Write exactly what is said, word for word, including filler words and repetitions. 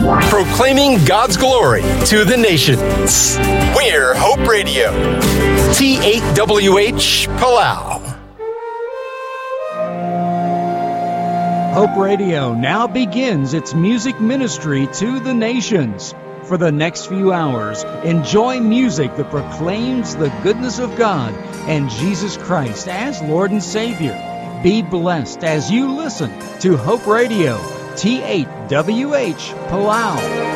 proclaiming God's glory to the nations. We're Hope Radio, T eight W H Palau. Hope Radio now begins its music ministry to the nations. For the next few hours, enjoy music that proclaims the goodness of God and Jesus Christ as Lord and Savior. Be blessed as you listen to Hope Radio, T eight W H Palau.